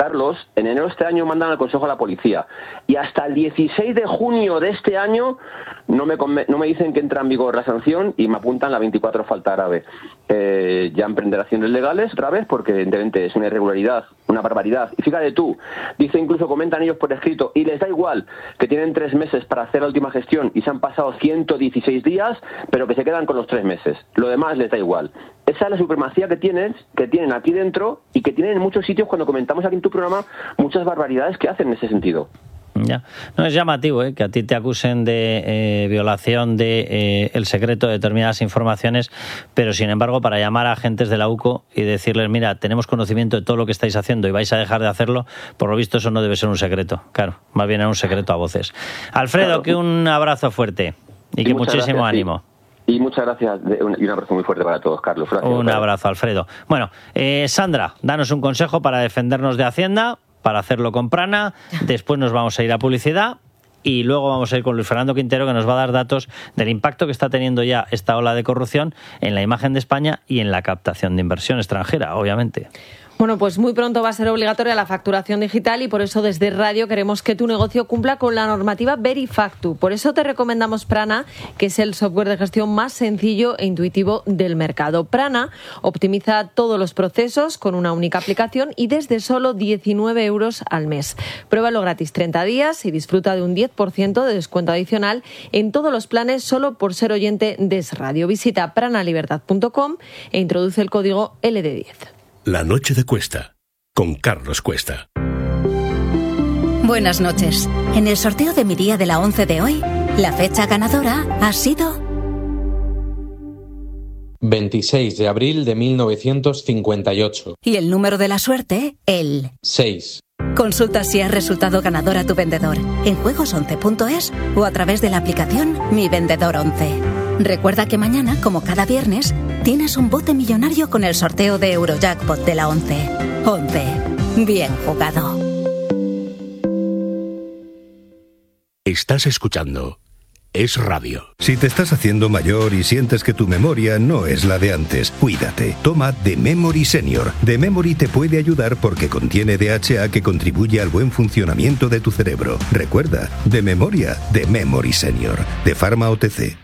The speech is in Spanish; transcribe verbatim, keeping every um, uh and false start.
Carlos, en enero de este año mandan al Consejo a la Policía y hasta el dieciséis de junio de este año no me, no me dicen que entra en vigor la sanción y me apuntan la veinticuatro falta grave. Eh, ya emprender acciones legales otra vez porque evidentemente es una irregularidad, una barbaridad. Y fíjate tú, dice incluso, comentan ellos por escrito, y les da igual que tienen tres meses para hacer la última gestión y se han pasado ciento dieciséis días, pero que se quedan con los tres meses. Lo demás les da igual. Esa es la supremacía que tienen, que tienen aquí dentro y que tienen en muchos sitios cuando comentamos aquí en tu programa muchas barbaridades que hacen en ese sentido. Ya. No es llamativo ¿eh? que a ti te acusen de eh, violación de eh, el secreto de determinadas informaciones, pero sin embargo para llamar a agentes de la U C O y decirles, mira, tenemos conocimiento de todo lo que estáis haciendo y vais a dejar de hacerlo, por lo visto eso no debe ser un secreto. Claro, más bien era un secreto a voces. Alfredo, claro. Que un abrazo fuerte y, y que muchísimo gracias, ánimo. Sí. Y muchas gracias y un abrazo muy fuerte para todos, Carlos. Gracias, un Carlos. abrazo, Alfredo. Bueno, eh, Sandra, danos un consejo para defendernos de Hacienda, para hacerlo con Prana, después nos vamos a ir a publicidad y luego vamos a ir con Luis Fernando Quintero, que nos va a dar datos del impacto que está teniendo ya esta ola de corrupción en la imagen de España y en la captación de inversión extranjera, obviamente. Bueno, pues muy pronto va a ser obligatoria la facturación digital y por eso desde Radio queremos que tu negocio cumpla con la normativa Verifactu. Por eso te recomendamos Prana, que es el software de gestión más sencillo e intuitivo del mercado. Prana optimiza todos los procesos con una única aplicación y desde solo diecinueve euros al mes. Pruébalo gratis treinta días y disfruta de un diez por ciento de descuento adicional en todos los planes solo por ser oyente de Es Radio. Visita pranalibertad punto com e introduce el código L D diez. La noche de Cuesta, con Carlos Cuesta. Buenas noches. En el sorteo de mi día de la once de hoy, la fecha ganadora ha sido veintiséis de abril de mil novecientos cincuenta y ocho. Y el número de la suerte, el seis. Consulta si has resultado ganador a tu vendedor en juegos once punto es o a través de la aplicación Mi Vendedor once. Recuerda que mañana, como cada viernes, tienes un bote millonario con el sorteo de Eurojackpot de la once. once. Bien jugado. Estás escuchando Es Radio. Si te estás haciendo mayor y sientes que tu memoria no es la de antes, cuídate. Toma The Memory Senior. The Memory te puede ayudar porque contiene D H A que contribuye al buen funcionamiento de tu cerebro. Recuerda, de memoria, The Memory Senior. De Pharma O T C.